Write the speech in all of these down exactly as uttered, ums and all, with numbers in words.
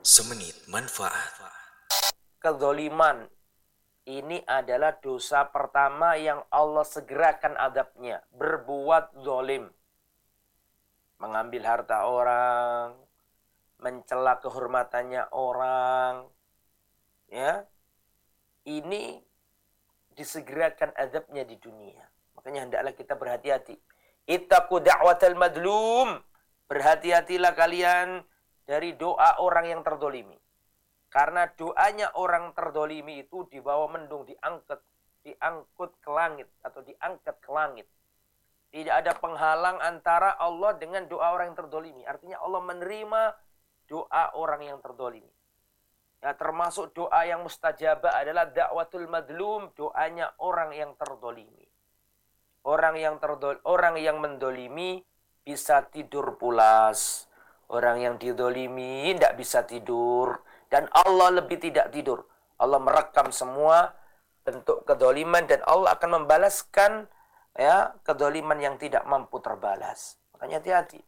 Semenit manfaat. Kezoliman ini adalah dosa pertama yang Allah segerakan adabnya. Berbuat zolim. Mengambil harta orang, mencela kehormatannya orang. Ya, ini disegerakan adabnya di dunia. Makanya hendaklah kita berhati-hati. Ittaqu da'watal madlum. Berhati-hatilah kalian dari doa orang yang terdolimi. Karena doanya orang terdolimi itu dibawa mendung, diangkat, diangkut ke langit atau diangkat ke langit. Tidak ada penghalang antara Allah dengan doa orang yang terdolimi. Artinya Allah menerima doa orang yang terdolimi. Ya, termasuk doa yang mustajabah adalah da'watul madlum, doanya orang yang terdolimi. Orang yang terdol, orang yang mendolimi bisa tidur pulas. Orang yang didolimi tidak bisa tidur. Dan Allah lebih tidak tidur. Allah merekam semua bentuk kedoliman dan Allah akan membalaskan ya kedoliman yang tidak mampu terbalas. Makanya hati-hati.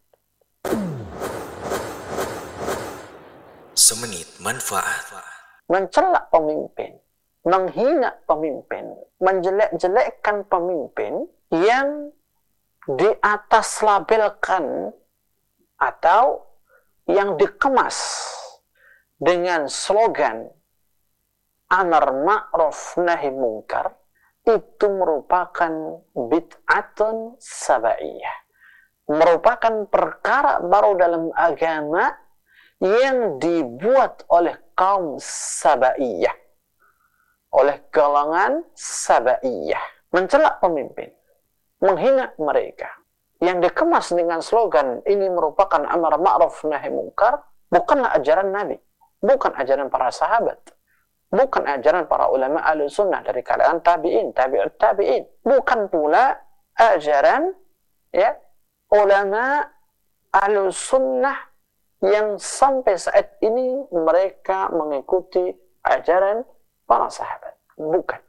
Semenit manfaat. Mencela pemimpin, menghina pemimpin, menjelek-jelekkan pemimpin yang di atas labelkan atau yang dikemas dengan slogan amar ma'ruf nahi munkar, itu merupakan bid'atun sabaiyah, merupakan perkara baru dalam agama yang dibuat oleh kaum sabaiyah, oleh kalangan sabaiyah. Mencela pemimpin, menghina mereka, yang dikemas dengan slogan ini merupakan amar ma'ruf nahi munkar, bukanlah ajaran Nabi, bukan ajaran para sahabat, bukan ajaran para ulama ahli sunnah dari kalangan tabi'in, tabi'ut tabi'in, bukan pula ajaran ya ulama ahli sunnah yang sampai saat ini mereka mengikuti ajaran para sahabat, bukan.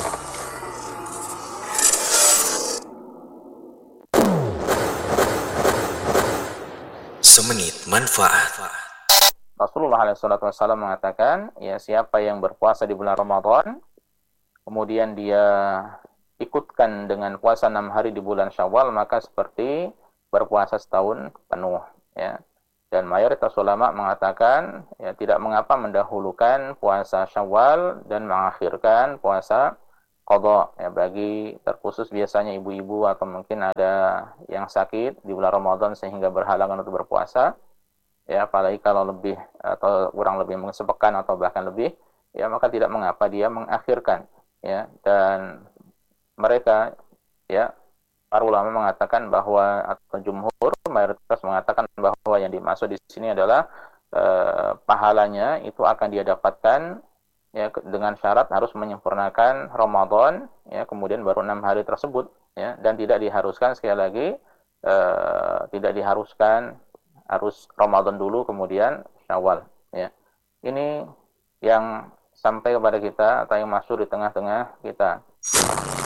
Semenit manfaat. Rasulullah shallallahu alaihi wasallam mengatakan, ya siapa yang berpuasa di bulan Ramadan, kemudian dia ikutkan dengan puasa enam hari di bulan Syawal, maka seperti berpuasa setahun penuh. Ya. Dan mayoritas ulama mengatakan, ya tidak mengapa mendahulukan puasa Syawal dan mengakhirkan puasa qadha, ya bagi terkhusus biasanya ibu-ibu atau mungkin ada yang sakit di bulan Ramadan sehingga berhalangan untuk berpuasa, ya apalagi kalau lebih atau kurang lebih sepekan atau bahkan lebih, ya maka tidak mengapa dia mengakhirkan, ya. Dan mereka ya para ulama mengatakan bahwa atau jumhur mayoritas mengatakan bahwa yang dimaksud di sini adalah eh, pahalanya itu akan dia dapatkan ya dengan syarat harus menyempurnakan Ramadan, ya kemudian baru enam hari tersebut, ya, dan tidak diharuskan sekali lagi eh, tidak diharuskan harus Ramadan dulu kemudian Syawal, ya. Ini yang sampai kepada kita atau yang masuk di tengah-tengah kita.